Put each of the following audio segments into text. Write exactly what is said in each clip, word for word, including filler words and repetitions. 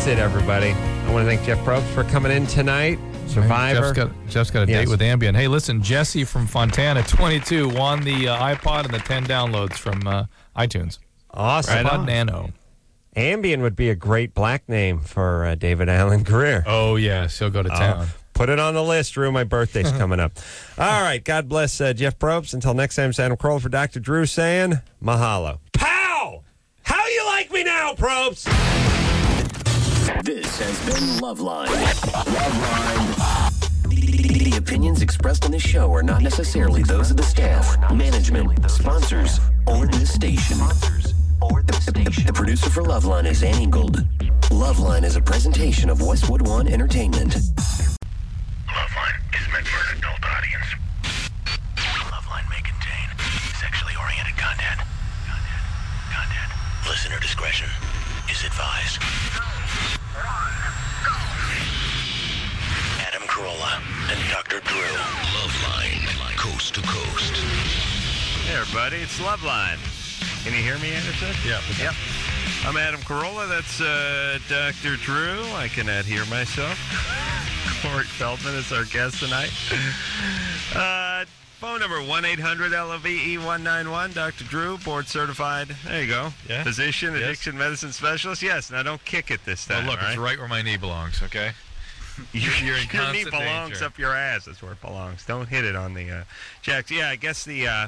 That's it, everybody. I want to thank Jeff Probst for coming in tonight. Survivor. Jeff's got, Jeff's got a Yes. date with Ambien. Hey, listen, Jesse from Fontana, twenty-two, won the uh, iPod and the ten downloads from uh, iTunes. Awesome. iPod Nano. Ambien would be a great black name for uh, David Allen Greer. Oh, yes, he'll go to town. Uh, put it on the list, Drew. My birthday's coming up. All right. God bless uh, Jeff Probst. Until next time, it's Adam Carolla for Doctor Drew saying mahalo. Pow! How you like me now, Probst? This has been Loveline. Loveline. The, the opinions expressed on this show are not necessarily those of the staff, management, sponsors, or the station. The, the, the producer for Loveline is Annie Gold. Loveline is a presentation of Westwood One Entertainment. Loveline is meant for an adult audience. Loveline may contain sexually oriented content. Content. Content. Listener discretion is advised. Adam Carolla and Doctor Drew. Loveline, coast to coast. Hey, everybody, it's Loveline. Can you hear me, Anderson? Yeah. Yep. I'm Adam Carolla. That's uh, Doctor Drew. I cannot hear myself. Corey Feldman is our guest tonight. Uh, phone number one eight hundred L O V E one nine one. Doctor Drew, board certified. There you go. Yeah. Physician, Yes. addiction medicine specialist. Yes. Now don't kick it this Well, time. look, all it's right where my knee belongs, okay? You're, You're in your knee constant belongs danger. up your ass. That's where it belongs. Don't hit it on the uh, jacks. Yeah, I guess the uh,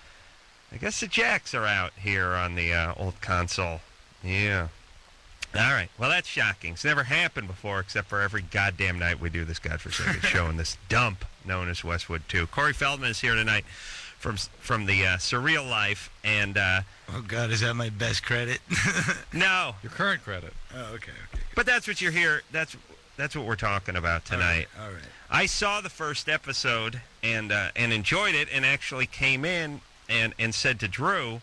I guess the jacks are out here on the uh, old console. Yeah. All right. Well, that's shocking. It's never happened before, except for every goddamn night we do this godforsaken show in this dump known as Westwood two. Corey Feldman is here tonight from from the uh, Surreal Life, and uh, Oh, God, is that my best credit? no, Your current credit. Oh, okay, okay. but that's what you're here. That's that's what we're talking about tonight. All right. All right. I saw the first episode and uh, and enjoyed it, and actually came in and, and said to Drew,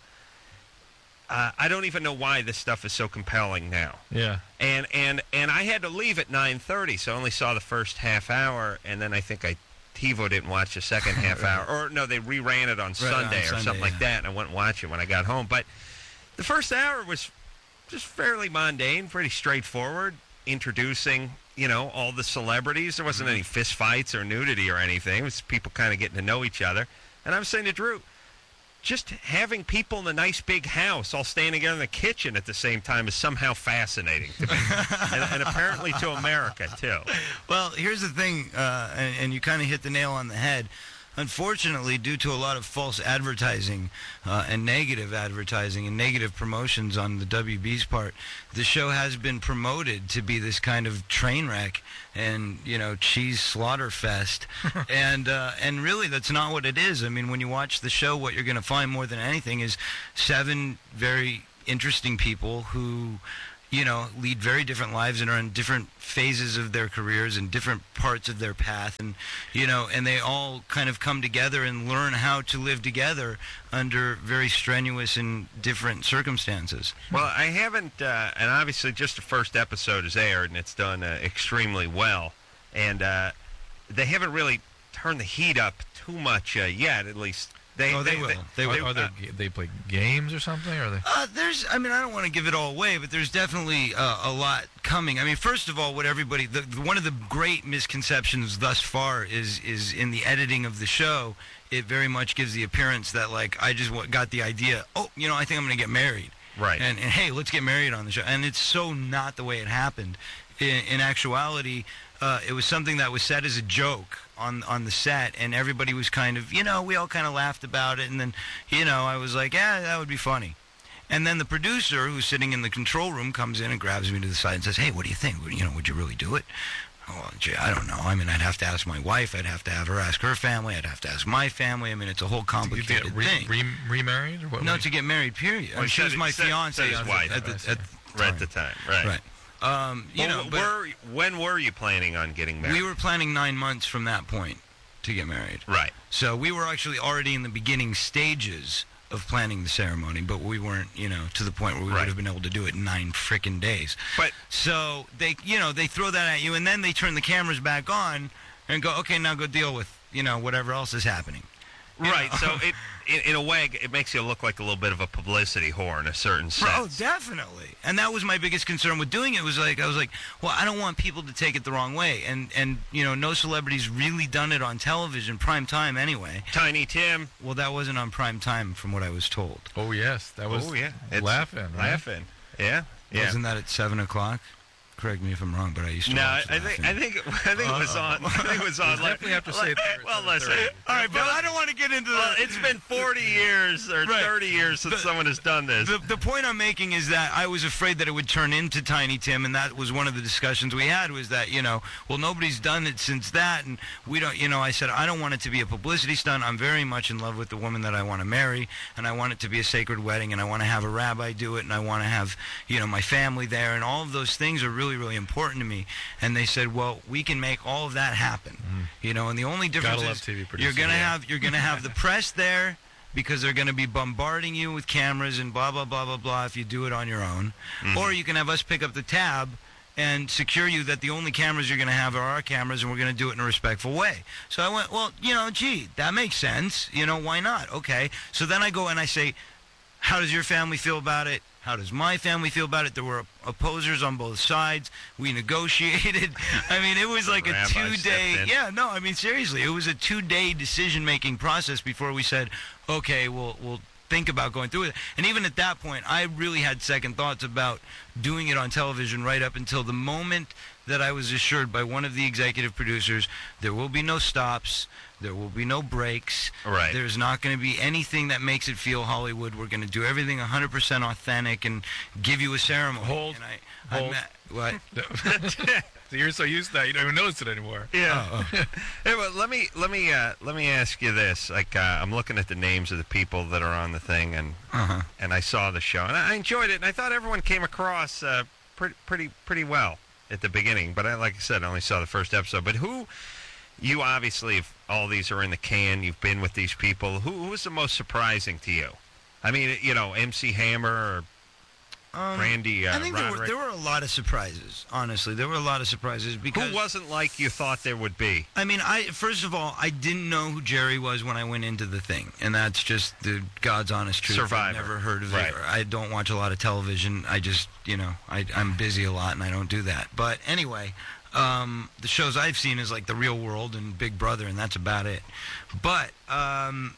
uh, I don't even know why this stuff is so compelling now. Yeah. And and and I had to leave at nine thirty, so I only saw the first half hour, and then I think I TiVo didn't watch the second half Right. hour, or no, they reran it on on Sunday or Sunday, something like yeah. that, and I went and watched it when I got home. But the first hour was just fairly mundane, pretty straightforward, introducing, you know, all the celebrities. There wasn't any fist fights or nudity or anything. It was people kind of getting to know each other. And I was saying to Drew, just having people in a nice big house all staying together in the kitchen at the same time is somehow fascinating to me. and, and apparently to America, too. Well, here's the thing, uh, and, and you kind of hit the nail on the head. Unfortunately, due to a lot of false advertising uh, and negative advertising and negative promotions on the W B's part, the show has been promoted to be this kind of train wreck and, you know, cheese slaughter fest. and uh, and really, that's not what it is. I mean, when you watch the show, what you're going to find more than anything is seven very interesting people who, you know, lead very different lives and are in different phases of their careers and different parts of their path. And, you know, and they all kind of come together and learn how to live together under very strenuous and different circumstances. Well, I haven't, uh, and obviously just the first episode is aired, and it's done uh, extremely well. And uh, they haven't really turned the heat up too much uh, yet, at least. They, Oh, they will. They will. Are they, uh, they play games or something? Or are they? Uh, there's, I mean, I don't want to give it all away, but there's definitely uh, a lot coming. I mean, first of all, what everybody, the, the, one of the great misconceptions thus far is is in the editing of the show. It very much gives the appearance that, like, I just w- got the idea, oh, you know, I think I'm going to get married. Right. And, and, hey, let's get married on the show. And it's so not the way it happened. In, in actuality, uh, it was something that was said as a joke on on the set, and everybody was kind of, you know, we all kind of laughed about it, and then, you know, I was like, yeah, that would be funny. And then the producer, who's sitting in the control room, comes in and grabs me to the side and says, hey, what do you think? You know, would you really do it? Oh, gee, I don't know. I mean, I'd have to ask my wife. I'd have to have her ask her family. I'd have to ask my family. I mean, it's a whole You complicated get re- thing. re- remarried or what? no, to get married, period. I Well, mean, he she said- was my said- fiance said his at the- wife, at the, right. at the right time. at the time, right. Right. Um, you Well, know, but were, when were you planning on getting married? we were planning nine months from that point to get married. Right. So we were actually already in the beginning stages of planning the ceremony, but we weren't, you know, to the point where we Right. would have been able to do it in nine frickin' days. But So they, you know, they throw that at you, and then they turn the cameras back on and go, okay, now go deal with, you know, whatever else is happening. Right. So it, in, in a way, it makes you look like a little bit of a publicity whore in a certain sense. Oh, definitely. And that was my biggest concern with doing it. Was like I was like, well, I don't want people to take it the wrong way. And and you know, no celebrity's really done it on television, prime time anyway. Tiny Tim. Well, that wasn't on prime time, from what I was told. Oh yes, that was. Oh yeah. It's laughing. Right? Laughing. Yeah. Yeah. Wasn't that at seven o'clock? Correct me if I'm wrong, but I used to. No, watch I think Laughing. I think I think it was on. I think it was on. You definitely have to say it there at Well, seven listen. thirty. All right, but I don't want to get into Well, the. it's been forty years or Right. thirty years since The- someone has done this. The, the point I'm making is that I was afraid that it would turn into Tiny Tim, and that was one of the discussions we had, was that, you know, well, nobody's done it since that, and we don't, you know, I said, I don't want it to be a publicity stunt. I'm very much in love with the woman that I want to marry, and I want it to be a sacred wedding, and I want to have a rabbi do it, and I want to have, you know, my family there, and all of those things are really, really important to me. And they said, well, we can make all of that happen, you know, and the only difference Gotta is love T V you're producers. going to Yeah. have, you're going to have the press there, because they're going to be bombarding you with cameras and blah, blah, blah, blah, blah if you do it on your own. Or you can have us pick up the tab and secure you that the only cameras you're going to have are our cameras, and we're going to do it in a respectful way. So I went, well, you know, gee, that makes sense. You know, why not? Okay. So then I go and I say, how does your family feel about it? How does my family feel about it? There were opposers on both sides. We negotiated. I mean, it was like a Rabbi two-day. stepped in. Yeah, no, I mean, seriously, it was a two-day decision-making process before we said, okay, we'll we'll think about going through it. And even at that point, I really had second thoughts about doing it on television right up until the moment that I was assured by one of the executive producers, there will be no stops, there will be no breaks. Right. There's not going to be anything that makes it feel Hollywood. We're going to do everything one hundred percent authentic and give you a ceremony. Hold. And I, I Hold. met, what? So you're so used to that you don't even notice it anymore. Yeah. Hey, but let me let me uh, let me ask you this. Like, uh, I'm looking at the names of the people that are on the thing, and Uh-huh. and I saw the show, and I enjoyed it, and I thought everyone came across uh, pretty pretty pretty well at the beginning. But I, like I said, I only saw the first episode. But who? You obviously, if all these are in the can, you've been with these people. Who who was the most surprising to you? I mean, you know, M C Hammer or Um, Randy uh, I think there were, Roderick? there were a lot of surprises, honestly. There were a lot of surprises because... Who wasn't like you thought there would be? I mean, I first of all, I didn't know who Jerry was when I went into the thing, and that's just the God's honest truth. Survivor. I've never heard of Right. it. I don't watch a lot of television. I just, you know, I, I'm busy a lot, and I don't do that. But anyway, um, the shows I've seen is like The Real World and Big Brother, and that's about it. But um,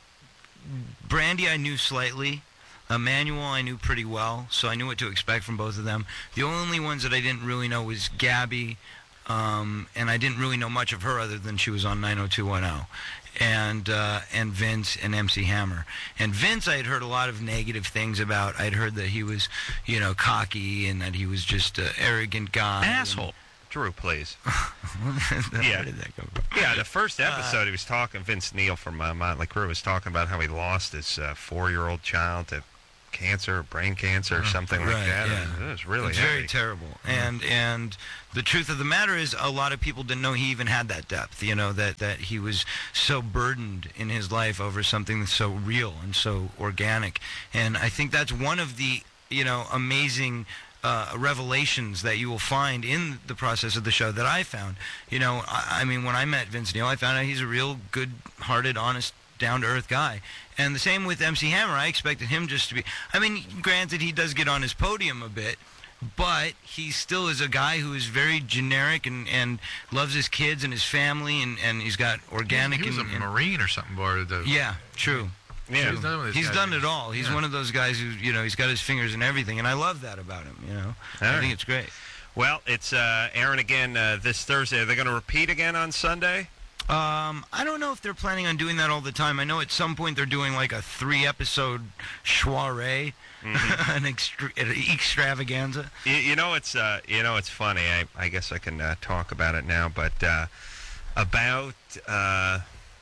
Brandy, I knew slightly. Emmanuel, I knew pretty well, so I knew what to expect from both of them. The only ones that I didn't really know was Gabby, um, and I didn't really know much of her other than she was on nine oh two one oh, and uh, and Vince and M C Hammer. And Vince, I had heard a lot of negative things about. I'd heard that he was, you know, cocky and that he was just an arrogant guy. Asshole. Drew, please. And, Yeah. Where did that come from? Yeah, the first episode he was talking, Vince Neil from uh, Motley Crue was talking about how he lost his uh, four-year-old child to cancer, brain cancer, or something like Right, that. yeah. And it was really It's heavy. very terrible. And and the truth of the matter is, a lot of people didn't know he even had that depth. You know, that that he was so burdened in his life over something that's so real and so organic. And I think that's one of the, you know, amazing uh, revelations that you will find in the process of the show that I found. You know, I, I mean, when I met Vince Neil, I found out he's a real good-hearted, honest, down-to-earth guy. And the same with M C Hammer. I expected him just to be... I mean, granted, he does get on his podium a bit, but he still is a guy who is very generic and, and loves his kids and his family, and, and he's got organic... He was and, a and- Marine or something, or the, Yeah, true. Yeah. He's done, with this He's guy. done it all. He's Yeah. one of those guys who, you know, he's got his fingers in everything, and I love that about him, you know. I right. think it's great. Well, it's uh, Aaron again uh, this Thursday. Are they going to repeat again on Sunday? Um, I don't know if they're planning on doing that all the time. I know at some point they're doing like a three-episode soiree, an, extra- an extravaganza. You, you know, it's uh, you know, it's funny. I, I guess I can uh, talk about it now. But uh, about uh,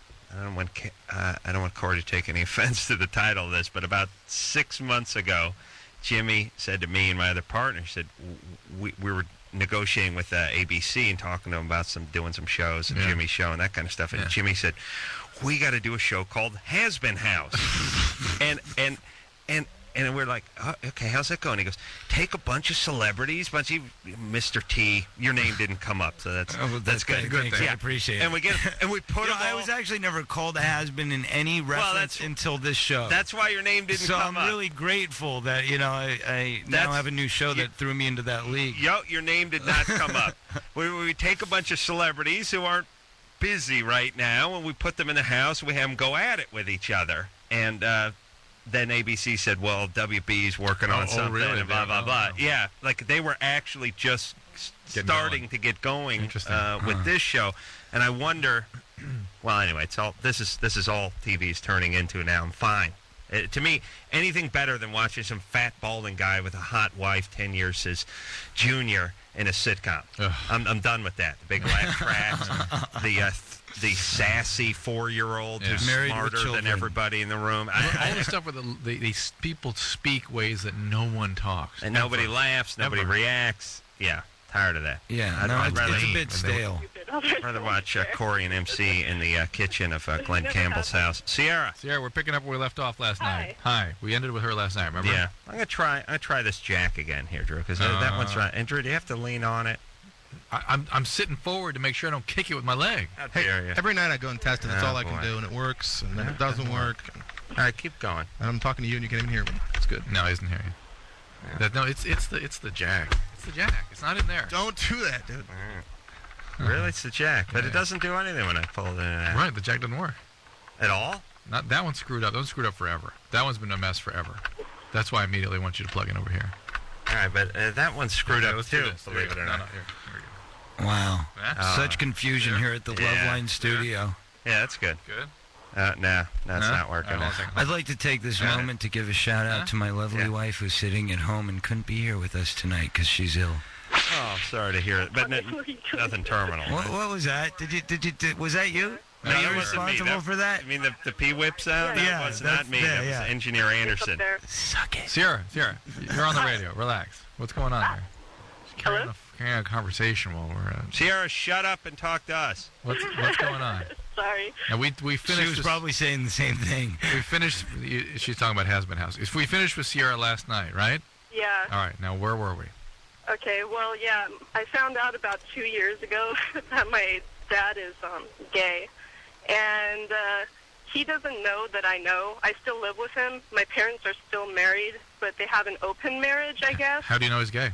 I don't want Ca- uh, I don't want Corey to take any offense to the title of this, but about six months ago, Jimmy said to me and my other partner, he said w- we we were negotiating with uh, A B C and talking to them about some doing some shows and Yeah. Jimmy's show and that kind of stuff. And Yeah. Jimmy said, we got to do a show called Has Been House, and and and And we're like, oh, okay, how's that going? He goes, take a bunch of celebrities, bunch of Mister T. Your name didn't come up, so that's Oh, well, that's good. good. Thanks, I Yeah. appreciate it. And we get and we put You know, them I all- was actually never called a has-been in any reference that's- until this show. That's why your name didn't so come I'm up. really grateful that you know I, I now That's- have a new show you- that threw me into that league. Yo, your name did not come up. We, we take a bunch of celebrities who aren't busy right now, and we put them in the house, and we have them go at it with each other. And uh, then A B C said, well, W B's working Oh, on oh, something, really? and blah, blah, Oh, blah. oh. Yeah, like they were actually just s- Getting starting going. to get going Interesting. uh, with Huh. this show. And I wonder, well, anyway, it's all this is this is all T V's turning into now. I'm fine. Uh, to me, anything better than watching some fat, balding guy with a hot wife ten years his junior in a sitcom. Ugh. I'm, I'm done with that. The big laugh tracks, the uh, th- the sassy four-year-old Yeah. who's Married with smarter than children. everybody in the room. I, All the stuff where the, the, these people speak ways that no one talks. and nobody Ever. laughs, nobody Ever. reacts. Yeah, tired of that. Yeah, I'd, no, I'd it's, rather it's a eat. bit stale. I'd rather watch uh, Corey and M C in the uh, kitchen of uh, Glenn Campbell's house. Sierra. Sierra, we're picking up where we left off last Hi. night. Hi. We ended with her last night, remember? Yeah, I'm gonna try. I'm gonna try this Jack again here, Drew, because that Uh. one's right. And Drew, do you have to lean on it? I, I'm, I'm sitting forward to make sure I don't kick it with my leg. How Hey, dare you? every night I go and test it. That's Oh, all I can boy. do, and it works. And then it doesn't work. All right, keep going. And I'm talking to you, and you can't even hear me. It's good. No, he doesn't hear you. That, no, it's it's the it's the jack. It's the jack. It's not in there. Don't do that, dude. Really, it's the Jack, but Yeah. it doesn't do anything when I pull it in and out. Right, the jack doesn't work. At all? Not that one's screwed up. That one's screwed up forever. That one's been a mess forever. That's why I immediately want you to plug in over here. All right, but uh, that one's screwed Okay, up let's do too. this. There Believe we it go. or No, not. no, here, here we go. Wow, Yeah? such confusion yeah. here at the Yeah. Loveline studio. Yeah, that's good. Good. Uh, no, no, it's No? not working. All right, one second. I'd like to take this Got it. moment to give a shout out Huh? to my lovely Yeah. wife who's sitting at home and couldn't be here with us tonight because she's ill. Oh, sorry to hear it, but n- nothing terminal. What, what was that? Did you? Did you? Did, was that you? No, Are that you wasn't me. responsible That- for that? I mean, the, the P whip sound? That Yeah, was that's- not me. yeah, that yeah. was Engineer Anderson. Suck it. Sierra, Sierra, you're on the radio. Relax. What's going on there? Just carrying, a, carrying a conversation while we're. Uh, Sierra, shut up and talk to us. what's what's going on? Sorry. Now we we She finished. was this- probably saying the same thing. we finished. you- She's talking about Has Been House. If we finished with Sierra last night, right? Yeah. All right. Now where were we? Okay. Well, yeah. I found out about two years ago that my dad is um, gay, and uh, he doesn't know that I know. I still live with him. My parents are still married, but they have an open marriage, I guess. How do you know he's gay?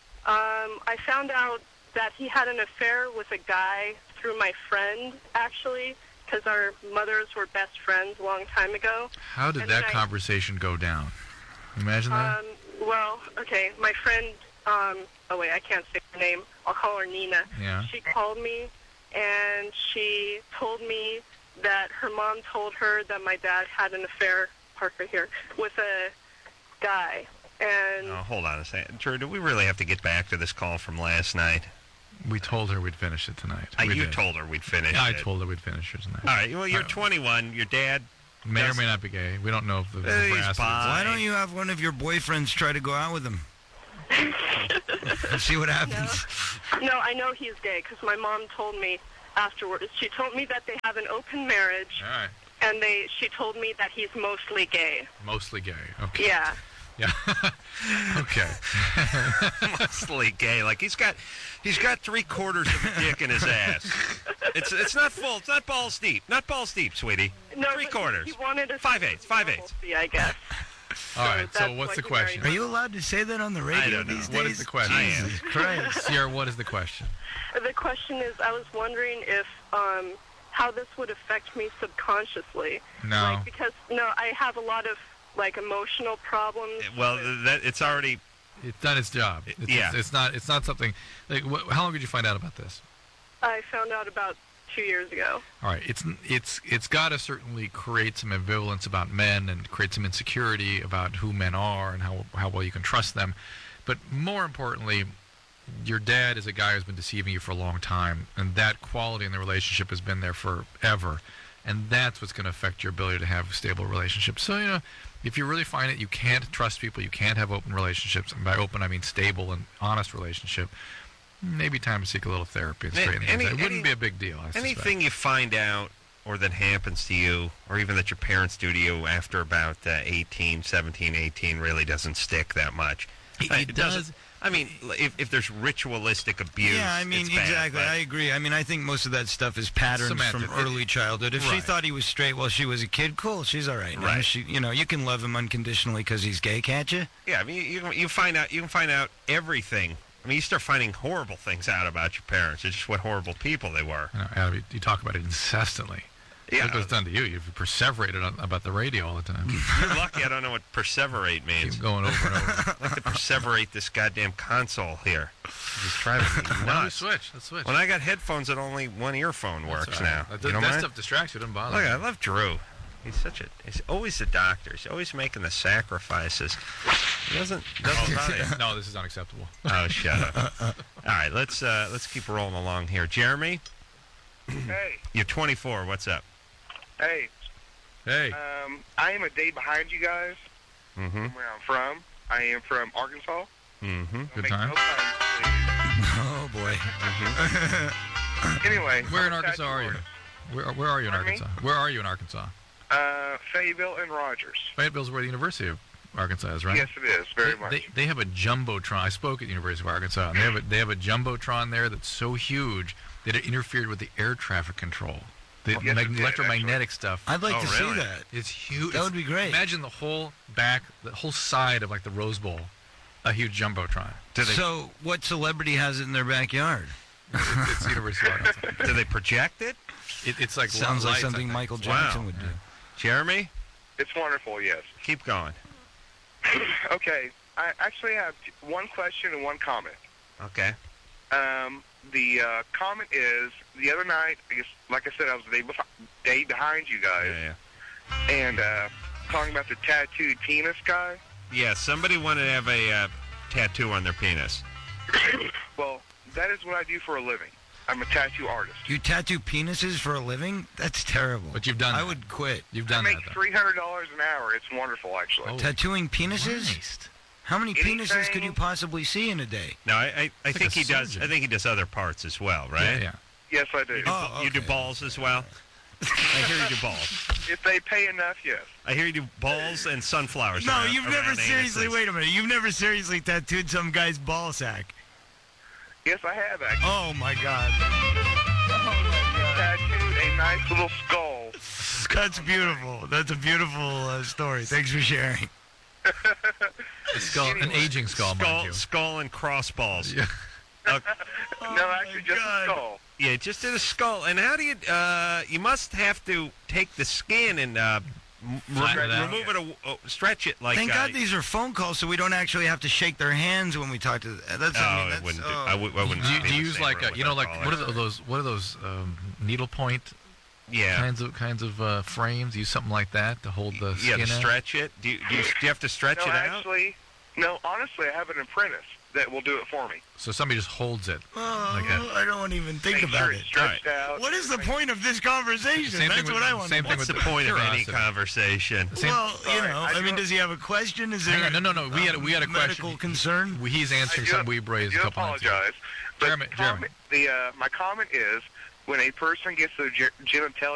Um, I found out that he had an affair with a guy through my friend, actually, because our mothers were best friends a long time ago. How did And that then I- conversation go down? Imagine that. Um, well, okay, my friend, um, oh wait, I can't say her name. I'll call her Nina. Yeah. She called me, and she told me that her mom told her that my dad had an affair, Parker here, with a guy. And Oh, hold on a second. Drew, do we really have to get back to this call from last night? We told her we'd finish it tonight. Uh, We you did. told her we'd finish I it. told her we'd finish it tonight. All right, well, you're All right. twenty-one. Your dad... May or Does- may not be gay. We don't know if the, the Eh, he's veracity- bi. Why don't you have one of your boyfriends try to go out with him? See what happens. no, I know he's gay because my mom told me afterwards. She told me that they have an open marriage, All right. and they she told me that he's mostly gay. Mostly gay. Okay. Yeah. Yeah. okay. mostly gay. Like he's got, he's got three quarters of a dick in his ass. It's it's not full. It's not balls deep. Not balls deep, sweetie. No, Three but quarters. He wanted a Five eighths. Five eighths. normalcy, I guess. All right. So that's what's why the he question? Are you allowed to say that on the radio I don't know. these days? What is the question? I am. Jesus Christ. Sierra, what is the question? The question is, I was wondering if um, how this would affect me subconsciously. No. Like, because no, I have a lot of like emotional problems. Well, with- that it's already. It's done its job. It's, Yeah. It's, it's not. It's not something. Like, wh- how long did you find out about this? I found out about two years ago. All right. It's it's it's got to certainly create some ambivalence about men and create some insecurity about who men are and how how well you can trust them. But more importantly, your dad is a guy who's been deceiving you for a long time, and that quality in the relationship has been there forever, and that's what's going to affect your ability to have stable relationships. So, you know, if you really find it, you can't trust people, you can't have open relationships, and by open I mean stable and honest relationship, maybe time to seek a little therapy and Any- straighten things any- out. It wouldn't any- be a big deal, I suspect. Anything you find out or that happens to you, or even that your parents do to you after about uh, eighteen, seventeen, eighteen really doesn't stick that much. It, Uh, it does. doesn't- I mean, if, if there's ritualistic abuse, Yeah, I mean, it's bad, exactly. but- I agree. I mean, I think most of that stuff is patterns Semantic. from early childhood. If she Right. thought he was straight while she was a kid, cool, she's all right. Now, Right. she, you know, you can love him unconditionally because he's gay, can't you? Yeah, I mean, you can, you find out you can find out everything. I mean, you start finding horrible things out about your parents. It's just what horrible people they were. You know, Adam, you, you talk about it incessantly. Yeah. Look what it's done to you. You've perseverated on, about the radio all the time. You're lucky I don't know what perseverate means. Keep going over and over. I'd like to perseverate this goddamn console here. It's just driving me Why don't we nuts. switch? Let's switch. When I got headphones that only one earphone That's works all right. now. That, You don't that mind? stuff distracts you. Doesn't bother Look, me. I love Drew. He's such a. He's always the doctor. He's always making the sacrifices. He doesn't doesn't bother you. No, this is unacceptable. Oh, shut up. All right, let's uh, let's keep rolling along here. Jeremy, Hey, you're twenty-four. What's up? hey, Hey. um, I am a day behind you guys Mm-hmm. from where I'm from. I am from Arkansas. Mm-hmm. Don't Good make time. no sense, Oh, boy. please. Anyway. Where in I'm a Arkansas tattoo are you? artist. Where, where are you in Pardon me? Arkansas? Where are you in Arkansas? Uh, Fayetteville and Rogers. Fayetteville's where the University of Arkansas is, right? Yes, it is, very they, much. They, they have a jumbotron. I spoke at the University of Arkansas, and they have a, they have a jumbotron there that's so huge that it interfered with the air traffic control. The Yes, it mag- did, electromagnetic stuff. I'd like Oh, to really? see that. It's huge. That would be great. Imagine the whole back, the whole side of like the Rose Bowl, a huge jumbotron. Do they So, what celebrity has it in their backyard? It's, it's the University of Arkansas. do they project it? It, it's like Sounds like lights, I something think. Michael Wow. Jackson would do. Jeremy, It's wonderful, yes. keep going. Okay, I actually have t- one question and one comment. Okay. Um, the uh, comment is, the other night, I guess, like I said, I was a day, bef- day behind you guys, Yeah, yeah. and uh, talking about the tattooed penis guy. Yeah, somebody wanted to have a uh, tattoo on their penis. Well, that is what I do for a living. I'm a tattoo artist. You tattoo penises for a living? That's terrible. But you've done I that. would quit. You've I done make that, though. three hundred dollars an hour. It's wonderful, actually. Oh. Tattooing penises? Christ. How many penises Anything- could you possibly see in a day? No, I, I, I like think a he does. surgeon. I think he does other parts as well, right? Yeah, yeah. Yes, I do. You do, Oh, you do okay. balls as well. I hear you do balls. If they pay enough, yes. I hear you do balls and sunflowers. No, around- you've never around seriously, anuses. wait a minute, you've never seriously tattooed some guy's ball sack. Yes, I have, actually. Oh, my God. Tattooed a nice little skull. That's beautiful. That's a beautiful uh, story. Thanks for sharing. A skull, an aging skull, mind Skull, you. skull and crossballs. Yeah. no, actually, just God. a skull. Yeah, just did a skull. And how do you? Uh, you must have to take the skin and uh, m- Flatten re- it out. remove it, a, uh, stretch it like. Thank uh, God these are phone calls, so we don't actually have to shake their hands when we talk to them. That's, Oh, I mean, I that's, wouldn't. Do, oh. I, would, I wouldn't. Do you, be do you in the use same like room a, you know, with like that what are caller. the, those? What are those um, needlepoint Yeah. kinds of kinds of uh, frames? Use something like that to hold the Yeah, skin to out? stretch it. Do you, do you, do you have to stretch No, it out? actually, no, honestly, I have an apprentice that will do it for me. So somebody just holds it. Oh, Like that. I don't even think Make about sure it. it's stretched out. What is the point of this conversation? Same That's thing with- what I want same to thing know. What's the with point of any curiosity. conversation? Same- Well, you Sorry, know, I I, mean, do- does he have a question? Is there Hang on, no, no, no. We had a, we had a medical question. concern? He- He's answering I do- something we've raised I a do couple nights ago. apologize. But Jeremy, comment, the uh, my comment is when a person gets their ge- genitalia